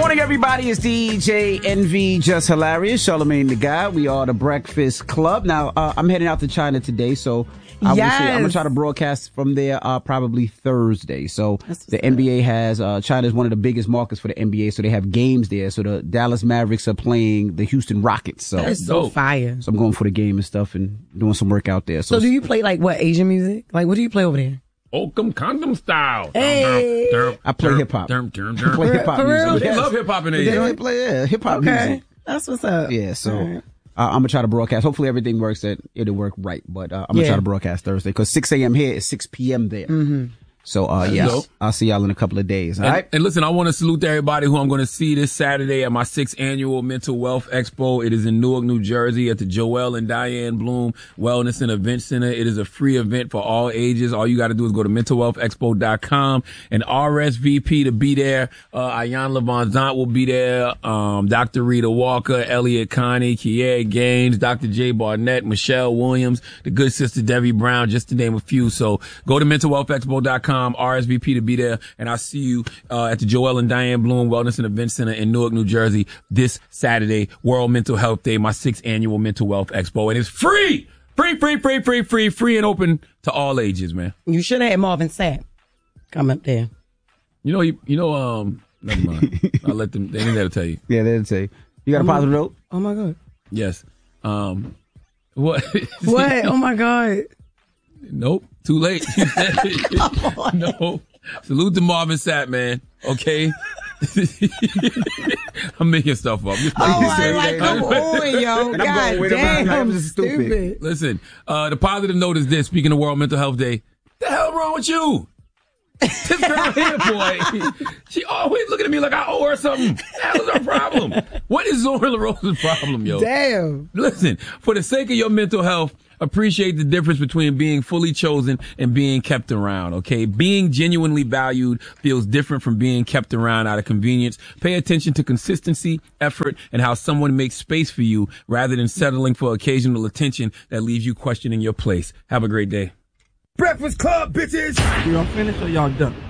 morning, everybody. It's DJ Envy, Just Hilarious, Charlamagne the Guy. We are the Breakfast Club. Now, I'm heading out to China today, so I'm going to try to broadcast from there probably Thursday. So the NBA has, China is one of the biggest markets for the NBA, so they have games there. So the Dallas Mavericks are playing the Houston Rockets. So that's so fire. So I'm going for the game and stuff and doing some work out there. So do you play like what, Asian music? Like what do you play over there? Oakham Condom style. Hey. I play hip hop. I play hip hop music. They love hip hop in Asia. They play hip hop music. That's what's up. Yeah, so I'm going to try to broadcast. Hopefully everything works, that it'll work right. But I'm going to try to broadcast Thursday because 6 a.m. here is 6 p.m. there. Mm-hmm. So, I'll see y'all in a couple of days. All right. And listen, I want to salute everybody who I'm going to see this Saturday at my 6th annual Mental Wealth Expo. It is in Newark, New Jersey at the Joel and Diane Bloom Wellness and Event Center. It is a free event for all ages. All you got to do is go to mentalwealthexpo.com and RSVP to be there. Ayan Levant will be there. Dr. Rita Walker, Elliot Connie, Kier Gaines, Dr. Jay Barnett, Michelle Williams, the good sister Debbie Brown, just to name a few. So go to mentalwealthexpo.com. RSVP to be there, and I'll see you at the Joel and Diane Bloom Wellness and Event Center in Newark, New Jersey this Saturday, World Mental Health Day, my 6th annual Mental Wealth Expo, and it's free and open to all ages, man. You should have had Marvin Sapp come up there. Never mind. I'll let them. They didn't have to tell you. Yeah, they didn't tell you. You got a positive note? Oh my God. Yes. What? What? Oh my God. Nope. Too late. No. Salute to Marvin Sapp, man. Okay. I'm making stuff up. Come on, yo. God damn, stupid. Listen, the positive note is this. Speaking of World Mental Health Day, the hell wrong with you? This girl here, boy, she always looking at me like I owe her something. That was her problem. What is Zora LaRosa's problem, yo? Damn. Listen, for the sake of your mental health, appreciate the difference between being fully chosen and being kept around, okay? Being genuinely valued feels different from being kept around out of convenience. Pay attention to consistency, effort, and how someone makes space for you rather than settling for occasional attention that leaves you questioning your place. Have a great day. Breakfast Club, bitches! Y'all finished or y'all done?